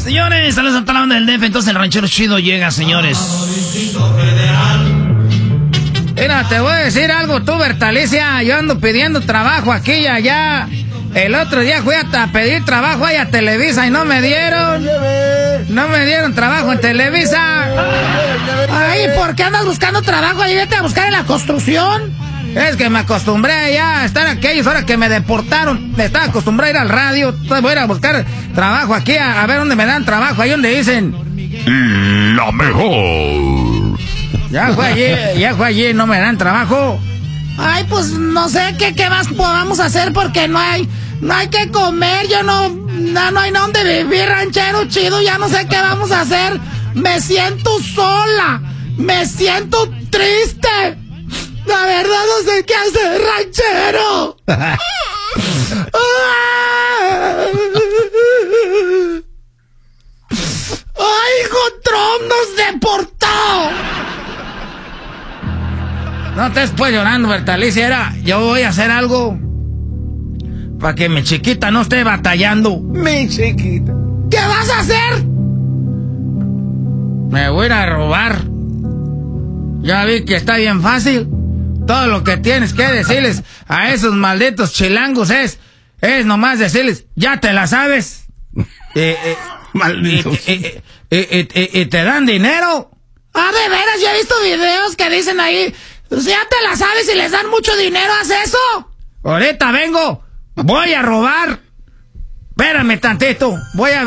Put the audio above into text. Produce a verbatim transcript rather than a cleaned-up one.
Señores, saludos a toda la banda del D F. Entonces el ranchero chido llega, señores. Mira, te voy a decir algo, tú, Bertalicia. Yo ando pidiendo trabajo aquí y allá. El otro día fui a pedir trabajo ahí a Televisa y no me dieron. No me dieron trabajo en Televisa. Ay, ¿por qué andas buscando trabajo ahí? Vete a buscar en la construcción. Es que me acostumbré ya a estar aquí. Ahora que me deportaron, me estaba acostumbrado a ir al radio. Entonces voy a ir a buscar trabajo aquí, a, a ver dónde me dan trabajo. Ahí donde dicen la mejor. Ya fue allí, ya fue allí, no me dan trabajo. Ay, pues no sé qué, qué más podamos hacer porque no hay, no hay que comer. Yo no, no, no hay dónde vivir, ranchero chido. Ya no sé qué vamos a hacer. Me siento sola. Me siento triste. La verdad no sé qué hacer, ranchero. ¡Ay, hijo, Trump nos deportó! No te estés llorando, Bertalicia. Era, yo voy a hacer algo para que mi chiquita no esté batallando. Mi chiquita. ¿Qué vas a hacer? Me voy a ir a robar. Ya vi que está bien fácil. Todo lo que tienes que decirles a esos malditos chilangos es, es nomás decirles, ya te la sabes. eh, eh, Malditos. Y, y, y, y, y, y te dan dinero. Ah, de veras, yo he visto videos que dicen ahí, ya te la sabes y les dan mucho dinero, ¿haz eso? Ahorita vengo, voy a robar. Espérame tantito, voy a